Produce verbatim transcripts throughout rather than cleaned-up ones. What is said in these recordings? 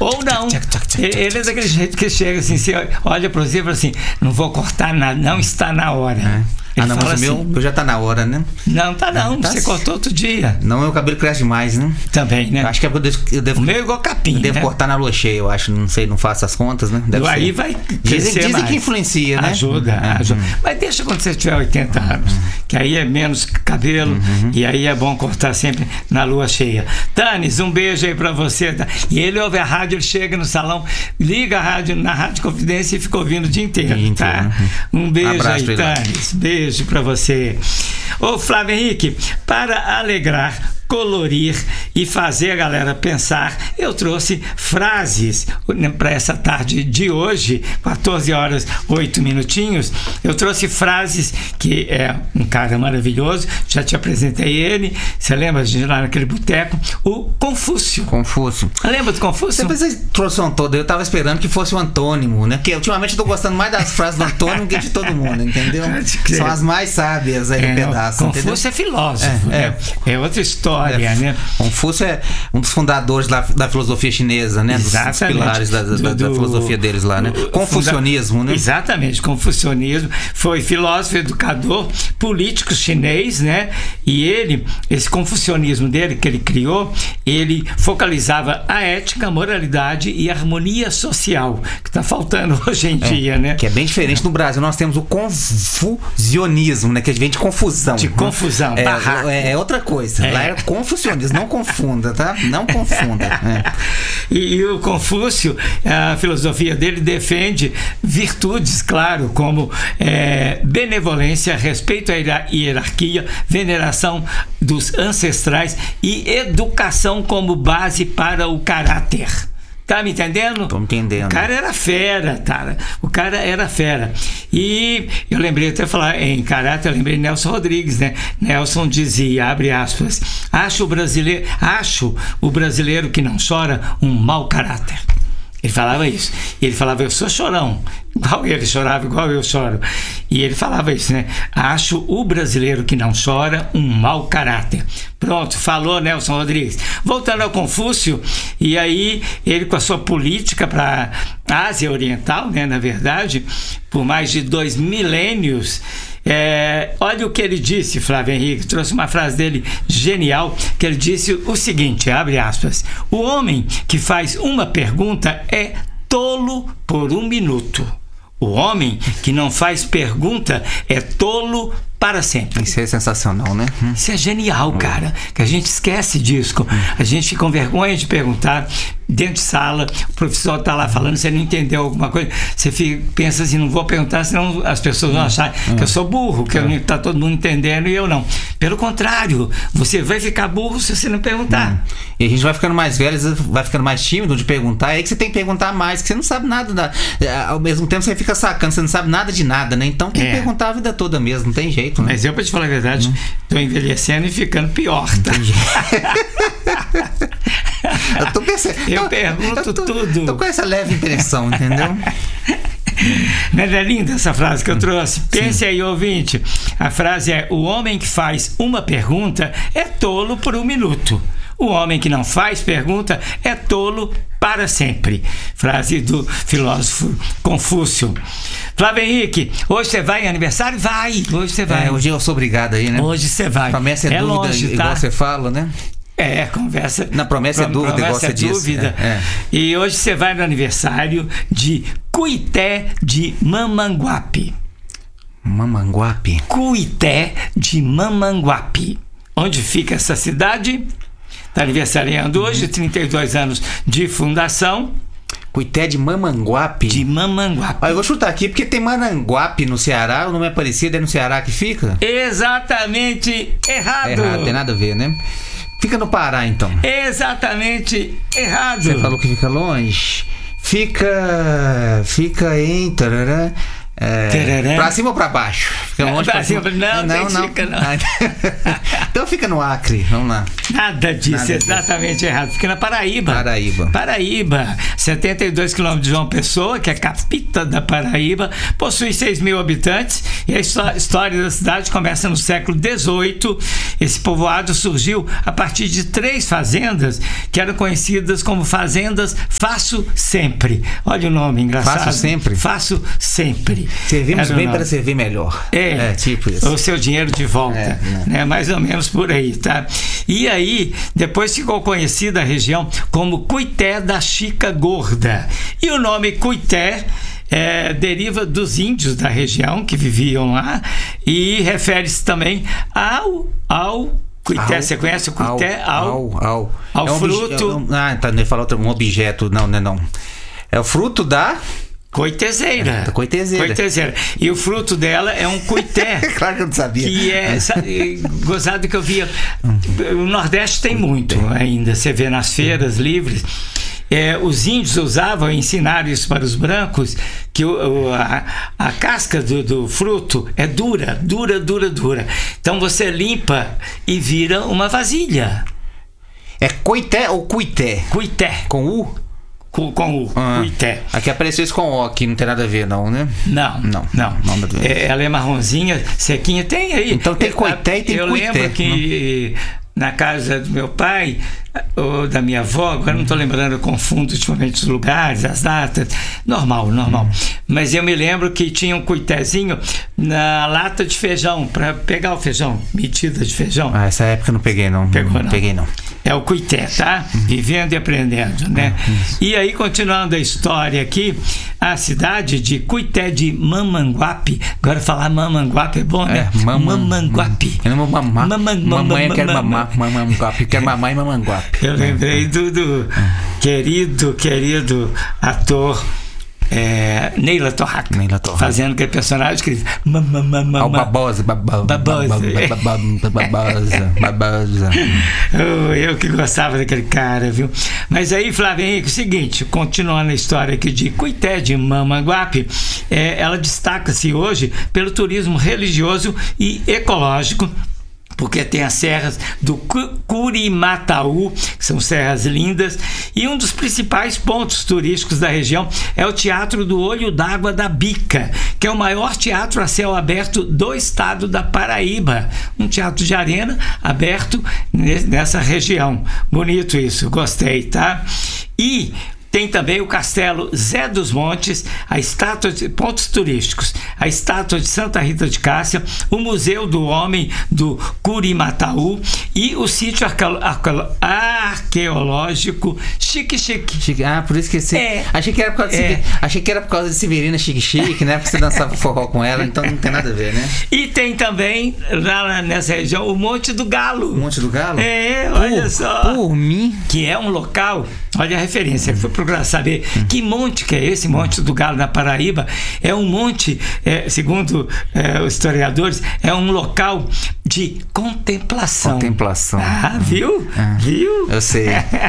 Ou não. Ele é daquele jeito que chega assim, você olha para você e fala assim, não vou cortar nada, não está na hora. É. Ele ah, não, mas assim, o meu já tá na hora, né? Não, tá não, ah, tá você assim. cortou outro dia. Não, meu cabelo cresce demais, né? Também, né? Eu acho que é porque eu devo... Eu devo o meu é igual capim, eu devo né? cortar na lua cheia, eu acho, não sei, não faço as contas, né? Deve aí ser. vai Dizem, crescer dizem mais. que influencia, né? Ajuda, uhum. ajuda. Mas deixa quando você tiver oitenta anos, que aí é menos cabelo, uhum. e aí é bom cortar sempre na lua cheia. Tanis, um beijo aí pra você. Tá? E ele ouve a rádio, ele chega no salão, liga a rádio na Rádio Confidência e fica ouvindo o dia inteiro, dia tá? inteiro. Um beijo Abraço aí, Tanis. Beijo pra você. Ô, Flávio Henrique, para alegrar, colorir e fazer a galera pensar, eu trouxe frases para essa tarde de hoje, quatorze horas, oito minutinhos. Eu trouxe frases que é um cara maravilhoso, já te apresentei ele, você lembra de lá naquele boteco? O Confúcio. Confúcio. Lembra do Confúcio? Você trouxe um antônimo, eu tava esperando que fosse um antônimo, né? Porque ultimamente eu tô gostando mais das frases do antônimo que de todo mundo, entendeu? São as mais sábias aí é, do pedaço. Confúcio entendeu? É filósofo, é, né? é. é outra história. É, né? Confúcio é um dos fundadores da, da filosofia chinesa, né? Dos, dos pilares da, da, do, da filosofia deles lá, né? Confucionismo, funda... né? Exatamente, confucionismo. Foi filósofo, educador, político chinês, né? E ele, esse confucionismo dele que ele criou, ele focalizava a ética, a moralidade e a harmonia social, que está faltando hoje em é, dia, né? Que é bem diferente no Brasil. Nós temos o confusionismo, né? Que vem de confusão. De confusão, é, barraco. É, é outra coisa. É. Lá é confucionismo. Não confunda, tá? Não confunda. É. E, e o Confúcio, a filosofia dele defende virtudes, claro, como é, benevolência, respeito à hierarquia, veneração dos ancestrais e educação como base para o caráter. Tá me entendendo? Tô entendendo. O cara era fera, cara. O cara era fera. E eu lembrei até falar em caráter, eu lembrei de Nelson Rodrigues, né? Nelson dizia, abre aspas, acho o brasileiro, acho o brasileiro que não chora um mau caráter. Ele falava isso. E ele falava, eu sou chorão. Igual ele chorava, igual eu choro. E ele falava isso, né? Acho o brasileiro que não chora um mau caráter. Pronto, falou Nelson Rodrigues. Voltando ao Confúcio, e aí ele com a sua política para a Ásia Oriental, né? Na verdade, por mais de dois milênios, É, olha o que ele disse, Flávio Henrique, trouxe uma frase dele genial, que ele disse o seguinte, abre aspas, o homem que faz uma pergunta é tolo por um minuto. O homem que não faz pergunta é tolo para sempre. Isso é sensacional, né? Hum. Isso é genial, cara, que a gente esquece disso, a gente fica com vergonha de perguntar dentro de sala, o professor está lá falando, você não entendeu alguma coisa, você fica, pensa assim, não vou perguntar, senão as pessoas vão achar hum. que eu sou burro, que hum. está todo mundo entendendo e eu não. Pelo contrário, você vai ficar burro se você não perguntar. Hum. E a gente vai ficando mais velho, vai ficando mais tímido de perguntar, é aí que você tem que perguntar mais, que você não sabe nada, da... ao mesmo tempo você fica sacando, você não sabe nada de nada, né? Então tem que é. perguntar a vida toda mesmo, não tem jeito. Né? Mas eu, pra te falar a verdade, tô hum. envelhecendo e ficando pior, tá? Eu tô percebendo. Eu pergunto eu tô, tudo. Tô com essa leve impressão, entendeu? Não é linda essa frase que eu trouxe? Pense Sim. aí, ouvinte. A frase é: o homem que faz uma pergunta é tolo por um minuto. O homem que não faz pergunta é tolo para sempre. Frase do filósofo Confúcio. Flávio Henrique, hoje você vai em aniversário? Vai, hoje você vai. É, hoje eu sou obrigado aí, né? Hoje você vai. Promessa é, é dúvida, longe, igual tá? você fala, né? É, conversa. Na promessa é dúvida, igual você disse. Dúvida. É, é. E hoje você vai no aniversário de Cuité de Mamanguape. Mamanguape? Cuité de Mamanguape. Onde fica essa cidade? Está aniversariando uhum. hoje, trinta e dois anos de fundação. Cuité de Mamanguape? De Mamanguape. Ah, eu vou chutar aqui, porque tem Mamanguape no Ceará, o nome é parecido, é no Ceará que fica? Exatamente errado. Errado, tem nada a ver, né? Fica no Pará, então. Exatamente errado. Você falou que fica longe? Fica... Fica em... Tarará, É, pra cima ou pra baixo? Fica longe pra pra cima. Não, não, não. Fica, não. Então fica no Acre, vamos lá. Nada disso, Nada exatamente disso. Errado. Fica na Paraíba. Paraíba. Paraíba, setenta e dois quilômetros de João Pessoa, que é a capital da Paraíba, possui seis mil habitantes e a história da cidade começa no século dezoito. Esse povoado surgiu a partir de três fazendas que eram conhecidas como Fazendas Faço Sempre. Olha o nome engraçado. Faço Sempre? Faço Sempre. Servimos bem para servir melhor. É, é, tipo isso. O seu dinheiro de volta, é, né? Mais ou menos por aí, tá? E aí, depois ficou conhecida a região como Cuité da Chica Gorda. E o nome Cuité é, deriva dos índios da região que viviam lá e refere-se também ao... ao Cuité, ao, você conhece o Cuité? Ao, ao, ao, ao é um fruto... Obje, é um, ah, tá, nem falar outro, um objeto, não, não, não. É o fruto da... Coitezeira. É, coitezeira. Coitezeira. E o fruto dela é um cuité. Claro que eu não sabia. Que é sabe, gozado que eu via. O Nordeste tem muito ainda. Você vê nas feiras livres. É, os índios usavam, ensinaram isso para os brancos, que o, o, a, a casca do, do fruto é dura, dura, dura, dura. Então você limpa e vira uma vasilha. É coité ou cuité? Cuité. Com U? Com, com o ah, cuité. Aqui apareceu isso com O, que não tem nada a ver, não, né? Não, não. não. não é, ela é marronzinha, sequinha, tem aí. Então tem coité e tem eu cuité. Eu lembro que não. na casa do meu pai ou da minha avó, agora não estou lembrando, eu confundo ultimamente os lugares, as datas, normal, normal. Hum. Mas eu me lembro que tinha um cuitézinho na lata de feijão, para pegar o feijão, medida de feijão. Ah, essa época eu não peguei, não. Pegou, não, não. Peguei, não. É o cuité, tá? Hum. Vivendo e aprendendo, né? Hum, e aí, continuando a história aqui, a cidade de Cuité de Mamanguape, agora falar Mamanguape é bom, né? É, mamam, Mamanguape. Eu não vou mamar. Mamãe, mamãe, eu quero mamar. Mamanguape. Quero mamar e Mamanguape. Eu lembrei do, do querido, querido ator é, Neila Torraca. Neila Torraca. Fazendo aquele personagem que diz mamamamamam. O Babosa. Babosa. Babosa. Babosa. Oh, eu que gostava daquele cara, viu? Mas aí, Flávio Henrique, o seguinte, continuando a história aqui de Cuité de Mamanguape, é, ela destaca-se hoje pelo turismo religioso e ecológico, porque tem as serras do Curimataú, que são serras lindas, e um dos principais pontos turísticos da região é o Teatro do Olho d'Água da Bica, que é o maior teatro a céu aberto do estado da Paraíba, um teatro de arena aberto nessa região. Bonito isso, gostei, tá? E tem também o Castelo Zé dos Montes, a estátua de pontos turísticos, a estátua de Santa Rita de Cássia, o Museu do Homem do Curimataú e o sítio arqueológico Chique Chique. Chique. Ah, por isso que você. É, achei que era por causa de, é. achei que era por causa de Severina Chique Chique, né? Porque você dançava forró com ela, então não tem nada a ver, né? E tem também lá nessa região o Monte do Galo. O Monte do Galo? É, olha por, só. Por mim. Que é um local, olha a referência, foi procurar saber hum. que monte que é esse, Monte do Galo na Paraíba. É um monte, é, segundo é, os historiadores, é um local de contemplação. Contemplação. Ah, viu? Ah, viu? Eu sei.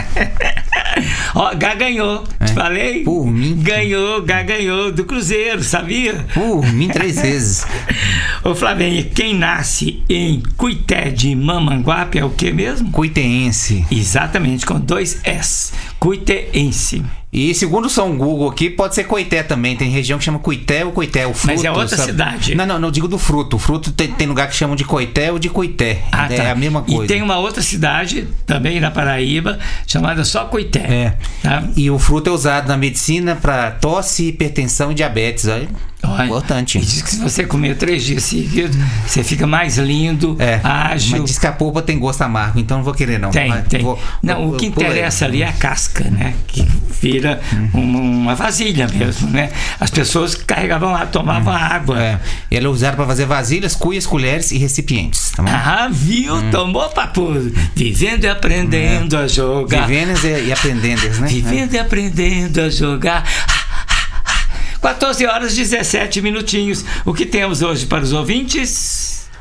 Ó, Gá ganhou, é. te falei? Por mim. Ganhou, Gá ganhou do Cruzeiro, sabia? Por mim três vezes. Ô Flavinho, quem nasce em Cuité de Mamanguape é o que mesmo? Cuiteense. Exatamente, com dois S. Cuiteense. E segundo o São Google aqui, pode ser Coité também. Tem região que chama Coité ou Coité, o fruto. Mas é outra sabe? cidade. Não, não, não digo do fruto. O fruto tem, tem lugar que chamam de Coité ou de Coité. Ah, é tá. a mesma coisa. E tem uma outra cidade, também na Paraíba, chamada só Coité. É. Tá? E o fruto é usado na medicina para tosse, hipertensão e diabetes. Olha, Olha, importante. E diz que se você comer três dias seguidos, você fica mais lindo, é, ágil. Mas diz que a polpa tem gosto amargo, então não vou querer não. Tem, mas, tem. Vou, não, vou, o que vou, interessa ali é a casca, né? Que vira uma, uma vasilha mesmo, né? As pessoas carregavam lá, tomavam hum. água. É. E ela é usada para fazer vasilhas, cuias, colheres e recipientes. Tá bom? Ah, viu? Hum. Tomou papo. Vivendo e aprendendo é. a jogar. Vivendo e, e aprendendo, né? Vivendo é. e aprendendo a jogar. quatorze horas e dezessete minutinhos. O que temos hoje para os ouvintes?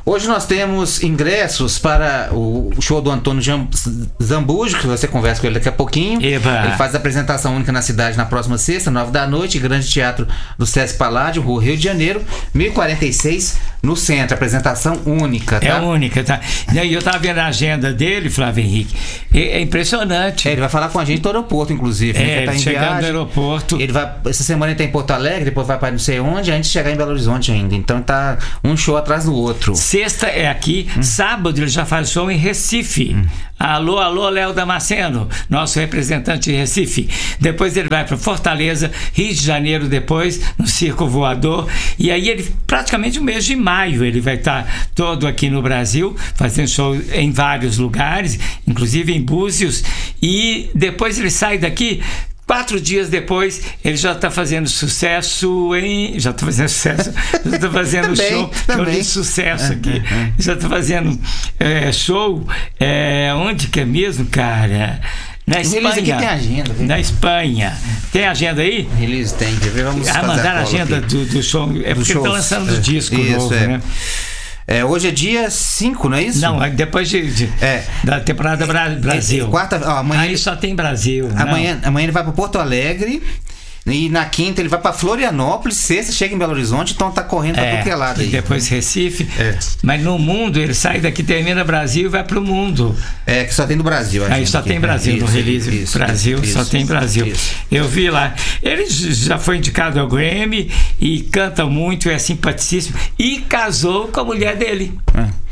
Hoje nós temos ingressos para o show do Antônio Zambujo, que você conversa com ele daqui a pouquinho. Eba. Ele faz a apresentação única na cidade na próxima sexta, nove da noite, Grande Teatro do Sesc Paládio, Rua Rio de Janeiro, mil e quarenta e seis, no centro. Apresentação única, tá? É única, tá? E eu tava vendo a agenda dele, Flávio Henrique. É, é impressionante. É, ele vai falar com a gente do aeroporto, inclusive. É, né? Ele tá em chegando viagem. no aeroporto. Ele vai, essa semana ele tá em Porto Alegre, depois vai para não sei onde, antes de chegar em Belo Horizonte ainda. Então tá um show atrás do outro. Sexta é aqui, hum. sábado ele já faz show em Recife. Hum. Alô, alô, Léo Damasceno, nosso representante de Recife. Depois ele vai para Fortaleza, Rio de Janeiro depois, no Circo Voador. E aí ele, praticamente o mês de maio, ele vai estar todo aqui no Brasil, fazendo show em vários lugares, inclusive em Búzios. E depois ele sai daqui... Quatro dias depois, ele já está fazendo sucesso em... Já está fazendo sucesso. Já está fazendo também, show também. de sucesso aqui. Já está fazendo é, show... É, onde que é mesmo, cara? Na Espanha. Aqui tem agenda. Na Espanha. Tem agenda aí? Eles têm. Vamos ah, mandar a agenda do, do show. É porque está lançando o é. disco Isso, novo, é. né? É, hoje é dia cinco, não é isso? Não, depois de, de, é. da temporada Bra- Brasil. Quarta, ó, amanhã Aí ele, só tem Brasil. Amanhã, amanhã ele vai para Porto Alegre. E na quinta ele vai para Florianópolis, sexta chega em Belo Horizonte, então tá correndo pra é, qualquer lado aí. E depois Recife. É. Mas no mundo, ele sai daqui, termina Brasil e vai pro mundo. É, que só tem no Brasil. Aí só aqui. tem Brasil, isso, no release isso, Brasil, isso, só tem Brasil. Isso. Eu vi lá. Ele já foi indicado ao Grammy e canta muito, é simpaticíssimo. E casou com a mulher dele. É.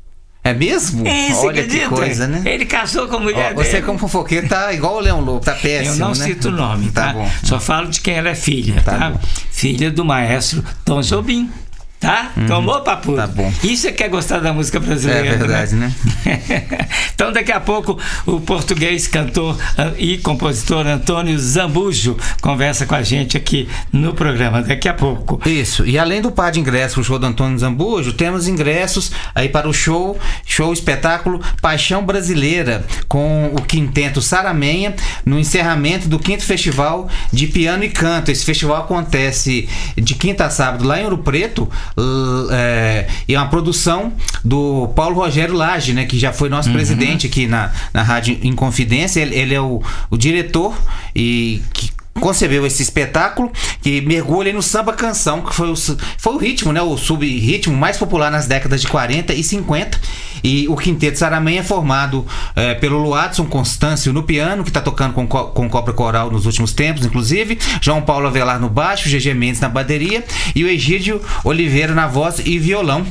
É mesmo? É, olha que coisa, né? Ele casou com a mulher Ó, dele. Você como fofoqueiro tá igual o Leão Lobo, tá péssimo, Eu não né? cito o nome, tá? Tá bom. Só falo de quem ela é filha, Tá tá? bom. Filha do maestro Tom Jobim. Tá? Uhum. Tomou, papo? Tá bom. Isso é que é gostar da música brasileira. É verdade, né? né? Então, daqui a pouco, o português, cantor e compositor Antônio Zambujo conversa com a gente aqui no programa. Daqui a pouco. Isso. E além do par de ingressos pro show do Antônio Zambujo, temos ingressos aí para o show, show espetáculo Paixão Brasileira, com o quinteto Saramenha, no encerramento do quinto Festival de Piano e Canto. Esse festival acontece de quinta a sábado lá em Ouro Preto. É, e é uma produção do Paulo Rogério Lage, né, que já foi nosso uhum. presidente aqui na, na Rádio Inconfidência. Ele, ele é o, o diretor e que concebeu esse espetáculo, que mergulha no samba canção, que foi o, foi o ritmo, né, o sub-ritmo mais popular nas décadas de quarenta e cinquenta. E o quinteto Saramenha é formado é, pelo Luadson Constâncio no piano, que está tocando com, com Copra Coral nos últimos tempos, inclusive, João Paulo Avelar no baixo, G G Mendes na bateria e o Egídio Oliveira na voz e violão.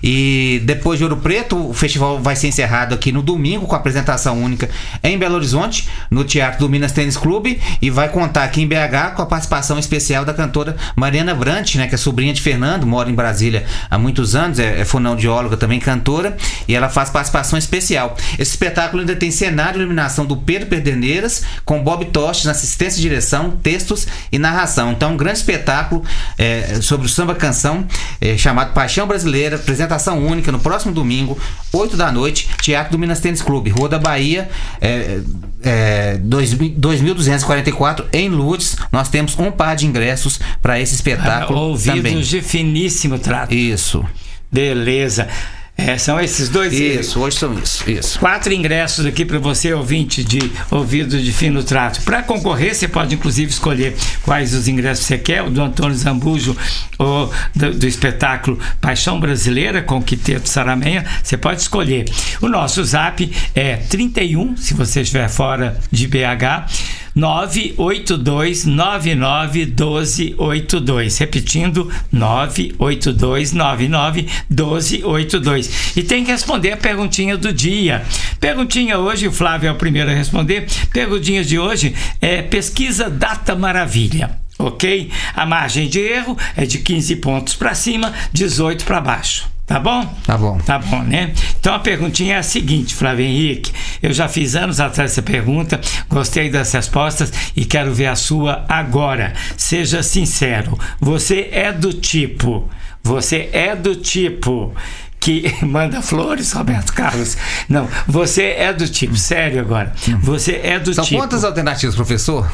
E depois de Ouro Preto, o festival vai ser encerrado aqui no domingo com a apresentação única em Belo Horizonte, no Teatro do Minas Tênis Clube, e vai contar aqui em B H com a participação especial da cantora Mariana Brant, né, que é sobrinha de Fernando, mora em Brasília há muitos anos, é, é fonoaudióloga, também cantora, e ela faz participação especial. Esse espetáculo ainda tem cenário e iluminação do Pedro Pederneiras, com Bob Tostes na assistência de direção, textos e narração. Então, um grande espetáculo é, sobre o samba canção, é, chamado Paixão Brasileira, apresentação única no próximo domingo, oito da noite, Teatro do Minas Tênis Clube, Rua da Bahia, é, é, dois mil duzentos e quarenta e quatro, em Lourdes. Nós temos um par de ingressos para esse espetáculo. Ah, ouvidos também. De finíssimo trato. Isso. Beleza. É, são esses dois. Isso, hoje são isso. isso. Quatro ingressos aqui para você, ouvinte de ouvido de fino trato. Para concorrer, você pode inclusive escolher quais os ingressos você quer, o do Antônio Zambujo ou do, do espetáculo Paixão Brasileira com o quinteto Saramenha. Você pode escolher. O nosso zap é trinta e um, se você estiver fora de B H, nove oito dois nove nove um dois oito dois. Repetindo, nove oito dois nove nove um dois oito dois. E tem que responder a perguntinha do dia. Perguntinha hoje, o Flávio é o primeiro a responder. Perguntinha de hoje é pesquisa Data Maravilha. Ok? A margem de erro é de quinze pontos para cima, dezoito para baixo. Tá bom? Tá bom. Tá bom, né? Então a perguntinha é a seguinte, Flávio Henrique. Eu já fiz anos atrás essa pergunta, gostei das respostas e quero ver a sua agora. Seja sincero. Você é do tipo... Você é do tipo... que manda flores, Roberto Carlos. Não, você é do tipo, sério agora. Você é do São tipo... quantas alternativas, professor?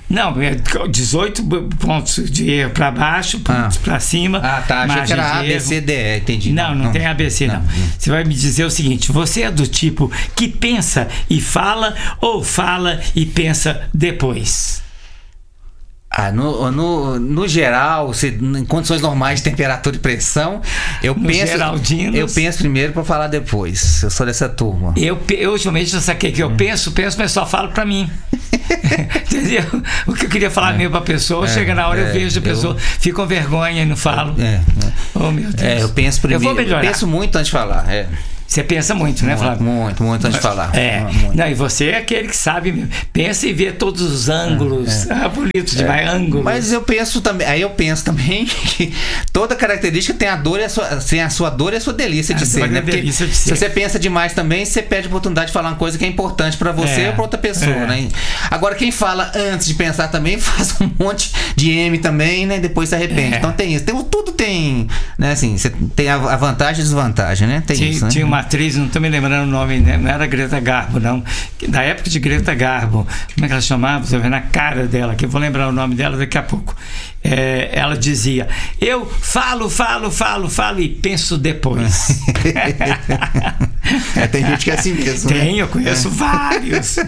Não, é dezoito pontos de erro para baixo, pontos ah. para cima. Ah, tá. Achei que era A, B, C, D, E, entendi. Não, não, não tem A, B, C, não. não. Você vai me dizer o seguinte: você é do tipo que pensa e fala ou fala e pensa depois? Ah, no, no, no geral, se, em condições normais de temperatura e pressão, eu no penso Geraldinos, eu penso primeiro para falar depois. Eu sou dessa turma. Eu, eu ultimamente, eu saquei que eu hum. penso, penso, mas só falo para mim. Entendeu? O que eu queria falar é. mesmo pra pessoa, é. chega na hora é. eu vejo a pessoa, eu... fico com vergonha e não falo. É. é. Oh, meu Deus. É, eu penso primeiro. Eu vou melhorar. Eu penso muito antes de falar. É. Você pensa muito, né, Flávio? Muito, muito antes de falar. É. Muito. Não, e você é aquele que sabe, pensa e vê todos os ângulos. É. Ah, bonito demais, é. ângulos. Mas eu penso também, aí eu penso também que toda característica tem a dor e a sua, tem a sua dor e a sua delícia de a ser, né? Porque delícia de ser. Se você pensa demais também, você perde a oportunidade de falar uma coisa que é importante pra você é. ou pra outra pessoa, é. né? Agora, quem fala antes de pensar também faz um monte de M também, né? Depois se arrepende. É. Então tem isso. Tem, tudo tem, né? Assim, você tem a vantagem e desvantagem, né? Tem tinha, isso, né? Tinha uma atriz, não tô me lembrando o nome, né? Não era Greta Garbo, não. Da época de Greta Garbo, como é que ela chamava? Você vê na cara dela, que eu vou lembrar o nome dela daqui a pouco. É, ela dizia: eu falo, falo, falo, falo e penso depois. É, tem gente que é assim mesmo. Tem, né? eu conheço é. vários.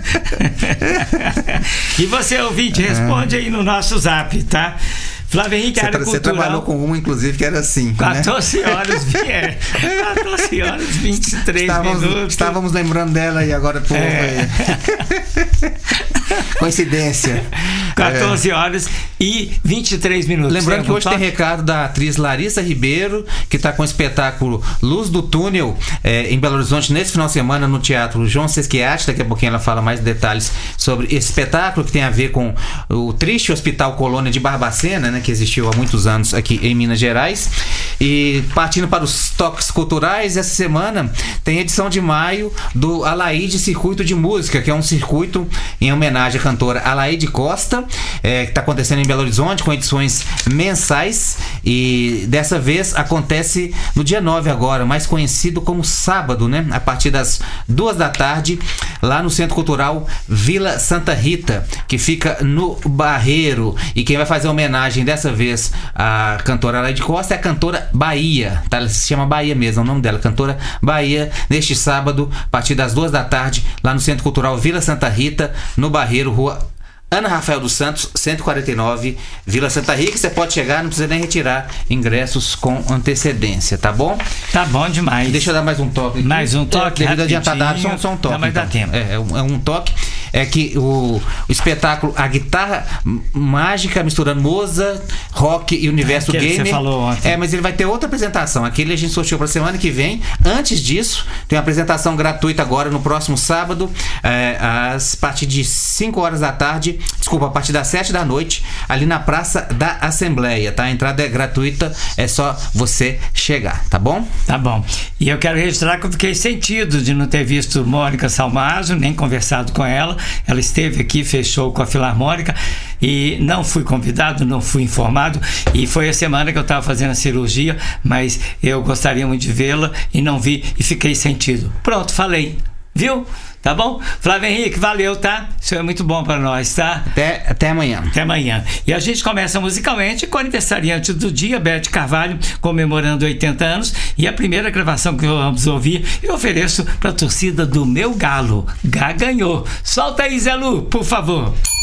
E você, ouvinte, responde aí no nosso zap, tá? Flávio Henrique, área cultural. Você trabalhou com uma, inclusive, que era assim. quatorze horas, é, quatorze horas e vinte e três estávamos, minutos. Estávamos lembrando dela e agora, pô. É. Coincidência. quatorze horas e vinte e três minutos. Lembrando que hoje toque? Tem recado da atriz Larissa Ribeiro, que está com o espetáculo Luz do Túnel é, em Belo Horizonte nesse final de semana no Teatro João Sesquiati. Daqui a pouquinho ela fala mais detalhes sobre esse espetáculo que tem a ver com o triste Hospital Colônia de Barbacena, né, que existiu há muitos anos aqui em Minas Gerais. E partindo para os toques culturais, essa semana tem edição de maio do Alaide Circuito de Música, que é um circuito em homenagem à cantora Alaide Costa, é, que está acontecendo em Belo Horizonte com edições mensais, e dessa vez acontece no dia nove agora, mais conhecido como sábado, né, a partir das duas da tarde, lá no Centro Cultural Vila Santa Rita, que fica no Barreiro. E quem vai fazer homenagem dessa vez à cantora Alaide Costa é a cantora Bahia, tá? Ela se chama Bahia mesmo, é o nome dela, cantora Bahia, neste sábado, a partir das duas da tarde, lá no Centro Cultural Vila Santa Rita, no Barreiro, rua Ana Rafael dos Santos, cento e quarenta e nove, Vila Santa Rita. Você pode chegar, não precisa nem retirar ingressos com antecedência, tá bom? Tá bom demais. Deixa eu dar mais um toque aqui. Mais um toque, é, devido a adiantar dados, só, só um toque. Não, mas então. dá tempo. É, é, um, é um toque. É que o, o espetáculo A Guitarra Mágica misturando Mozart, rock e universo Aquele gamer. Que você falou ontem. É, mas ele vai ter outra apresentação. Aquele a gente sorteou para semana que vem. Antes disso, tem uma apresentação gratuita agora no próximo sábado, é, às, a partir de cinco horas da tarde. Desculpa, a partir das sete da noite, ali na Praça da Assembleia, tá? A entrada é gratuita, é só você chegar, tá bom? Tá bom. E eu quero registrar que eu fiquei sentido de não ter visto Mônica Salmazo, nem conversado com ela. Ela esteve aqui, fechou com a Filarmônica e não fui convidado, não fui informado, e foi a semana que eu estava fazendo a cirurgia, mas eu gostaria muito de vê-la e não vi e fiquei sentido. Pronto, falei. Viu? Tá bom? Flávio Henrique, valeu, tá? Isso é muito bom para nós, tá? Até, até amanhã. Até amanhã. E a gente começa musicalmente com o aniversariante do dia, Beth Carvalho, comemorando oitenta anos. E a primeira gravação que vamos ouvir, eu ofereço para a torcida do meu Galo. Gá ganhou. Solta aí, Zé Lu, por favor.